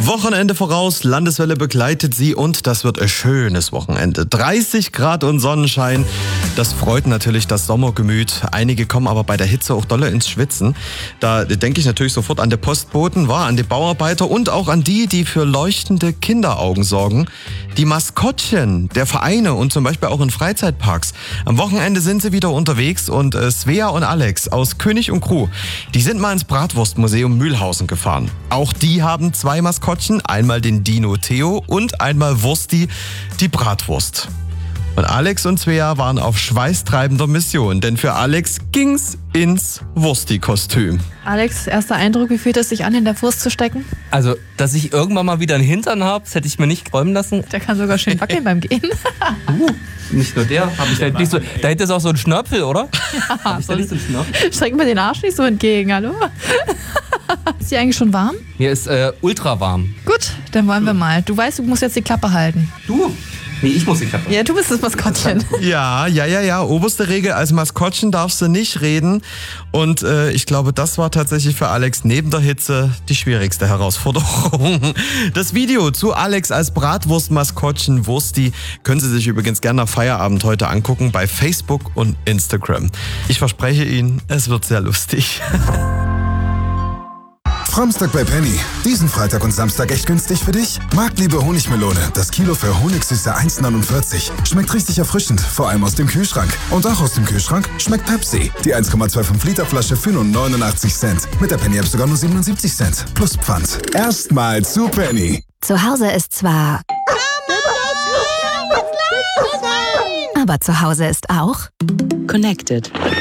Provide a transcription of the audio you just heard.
Wochenende voraus, Landeswelle begleitet Sie und das wird ein schönes Wochenende. 30 Grad und Sonnenschein, das freut natürlich das Sommergemüt. Einige kommen aber bei der Hitze auch dolle ins Schwitzen. Da denke ich natürlich sofort an die Postboten, an die Bauarbeiter und auch an die, die für leuchtende Kinderaugen sorgen. Die Maskottchen der Vereine und zum Beispiel auch in Freizeitparks. Am Wochenende sind sie wieder unterwegs und Svea und Alex aus König und Crew, die sind mal ins Bratwurstmuseum Mühlhausen gefahren. Auch die haben 2 Maskottchen, einmal den Dino Theo und einmal Wursti, die Bratwurst. Und Alex und Svea waren auf schweißtreibender Mission, denn für Alex ging's ins Wursti-Kostüm. Alex, erster Eindruck, wie fühlt es sich an, in der Wurst zu stecken? Also, dass ich irgendwann mal wieder einen Hintern habe, das hätte ich mir nicht träumen lassen. Der kann sogar schön wackeln beim Gehen. Nicht nur der, habe ich da nicht so. Da hätte es auch so einen Schnörpel, oder? Ja, strecken wir den Arsch nicht so entgegen, hallo? Ist die eigentlich schon warm? Mir ist ultra warm. Gut, dann wollen wir mal. Du weißt, du musst jetzt die Klappe halten. Du? Nee, ich muss die Klappe. Ja, du bist das Maskottchen. Ja. Oberste Regel, als Maskottchen darfst du nicht reden. Und ich glaube, das war tatsächlich für Alex neben der Hitze die schwierigste Herausforderung. Das Video zu Alex als Bratwurst-Maskottchen Wursti können Sie sich übrigens gerne nach Feierabend heute angucken bei Facebook und Instagram. Ich verspreche Ihnen, es wird sehr lustig. Samstag bei Penny. Diesen Freitag und Samstag echt günstig für dich? Marktliebe Honigmelone. Das Kilo für Honigsüße 1,49. Schmeckt richtig erfrischend, vor allem aus dem Kühlschrank. Und auch aus dem Kühlschrank schmeckt Pepsi. Die 1,25 Liter Flasche für nur 89 Cent. Mit der Penny-App sogar nur 77 Cent. Plus Pfand. Erstmal zu Penny. Zu Hause ist zwar... aber zu Hause ist auch... Connected.